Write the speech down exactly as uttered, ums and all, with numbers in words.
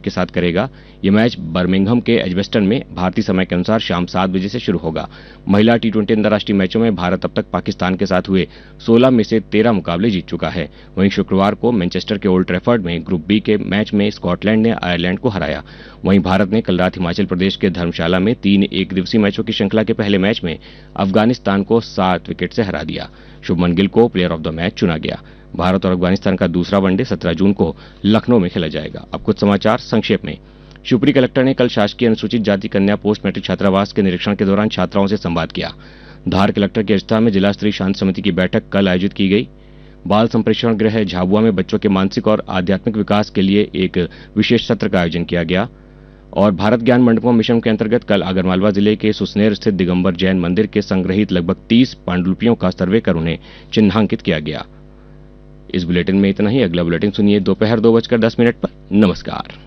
के साथ करेगा। ये मैच बर्मिंघम के एजबेस्टन में भारतीय समय के अनुसार शाम सात बजे से शुरू होगा। महिला टी ट्वेंटी अंतर्राष्ट्रीय मैचों में भारत अब तक पाकिस्तान के साथ हुए सोलह में से तेरह मुकाबले जीत चुका है। वहीं शुक्रवार को मैनचेस्टर के ओल्ड ट्रैफर्ड में ग्रुप बी के मैच में स्कॉटलैंड ने आयरलैंड को हराया। वहीं भारत ने कल रात हिमाचल प्रदेश के धर्मशाला में तीन एक दिवसीय मैचों की श्रृंखला के पहले मैच में अफगानिस्तान को सात विकेट से हरा दिया। शुभमन गिल को प्लेयर ऑफ द मैच चुना गया। भारत और अफगानिस्तान का दूसरा वनडे सत्रह जून को लखनऊ में खेला जाएगा। अब कुछ समाचार संक्षेप में। शिवपुरी कलेक्टर ने कल शासकीय अनुसूचित जाति कन्या पोस्ट मैट्रिक छात्रावास के निरीक्षण के दौरान छात्राओं से संवाद किया। धार कलेक्टर की अध्यक्षता में जिला स्तरीय शांति समिति की बैठक कल आयोजित की गई। बाल संप्रेषण गृह झाबुआ में बच्चों के मानसिक और आध्यात्मिक विकास के लिए एक विशेष सत्र का आयोजन किया गया। और भारत ज्ञान मंडपम मिशन के अंतर्गत कल आगरमालवा जिले के सुसनेर स्थित दिगंबर जैन मंदिर के संग्रहित लगभग तीस पांडुलिपियों का सर्वे कर उन्हें चिन्हांकित किया गया। इस बुलेटिन में इतना ही। अगला बुलेटिन सुनिए दोपहर दो बजकर दस मिनट पर। नमस्कार।